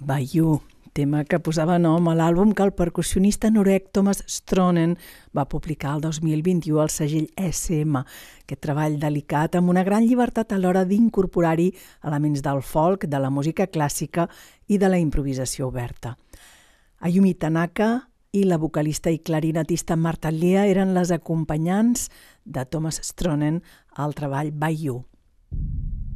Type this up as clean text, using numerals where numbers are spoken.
Bayou, tema que posava nom a l'àlbum que el percussionista noruec Thomas Stronen va publicar el 2021 al segell SM. Aquest treball delicat amb una gran llibertat a l'hora d'incorporar-hi elements del folk, de la música clàssica i de la improvisació oberta. Ayumi Tanaka i la vocalista i clarinetista Marta Lea eren les acompanyants de Thomas Stronen al treball Bayou.